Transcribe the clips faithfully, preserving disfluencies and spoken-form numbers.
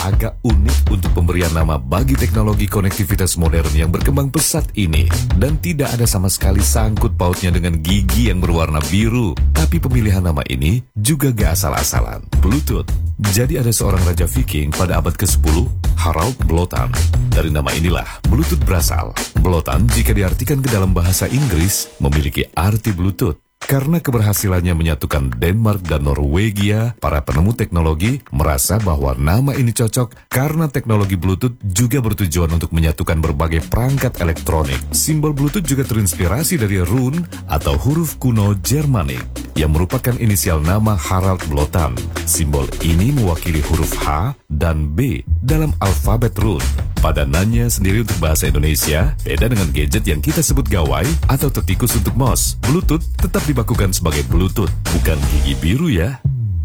agak unik untuk pemberian nama bagi teknologi konektivitas modern yang berkembang pesat ini. Dan tidak ada sama sekali sangkut pautnya dengan gigi yang berwarna biru. Tapi pemilihan nama ini juga gak asal-asalan. Bluetooth. Jadi ada seorang raja Viking pada abad kesepuluh, Harald Blotan. Dari nama inilah Bluetooth berasal. Blotan jika diartikan ke dalam bahasa Inggris memiliki arti Bluetooth. Karena keberhasilannya menyatukan Denmark dan Norwegia, para penemu teknologi merasa bahwa nama ini cocok karena teknologi Bluetooth juga bertujuan untuk menyatukan berbagai perangkat elektronik. Simbol Bluetooth juga terinspirasi dari rune atau huruf kuno Jermanik yang merupakan inisial nama Harald Blotan. Simbol ini mewakili huruf H dan B dalam alfabet rune. Padanannya sendiri untuk bahasa Indonesia beda dengan gadget yang kita sebut gawai atau tetikus untuk mouse. Bluetooth tetap dibakukan sebagai Bluetooth, bukan gigi biru ya.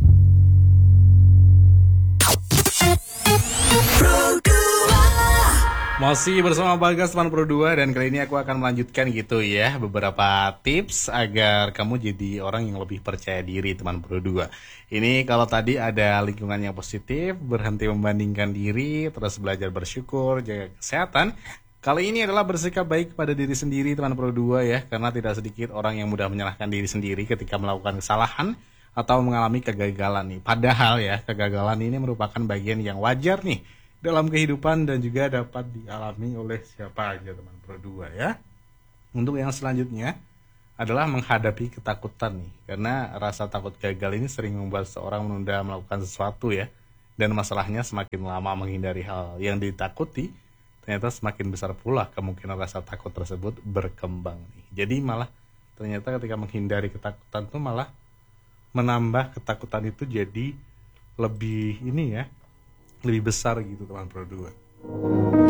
Masih bersama Bagas teman Pro dua, dan kali ini aku akan melanjutkan gitu ya beberapa tips agar kamu jadi orang yang lebih percaya diri teman Pro dua. Ini kalau tadi ada lingkungan yang positif, berhenti membandingkan diri, terus belajar bersyukur, jaga kesehatan. Kali ini adalah bersikap baik pada diri sendiri teman Pro dua ya, karena tidak sedikit orang yang mudah menyalahkan diri sendiri ketika melakukan kesalahan atau mengalami kegagalan nih. Padahal ya, kegagalan ini merupakan bagian yang wajar nih dalam kehidupan dan juga dapat dialami oleh siapa aja teman Pro dua ya. Untuk yang selanjutnya adalah menghadapi ketakutan nih, karena rasa takut gagal ini sering membuat seorang menunda melakukan sesuatu ya, dan masalahnya semakin lama menghindari hal yang ditakuti, ternyata semakin besar pula kemungkinan rasa takut tersebut berkembang nih. Jadi malah ternyata ketika menghindari ketakutan tuh malah menambah ketakutan itu jadi lebih ini ya, lebih besar gitu teman Pro dua.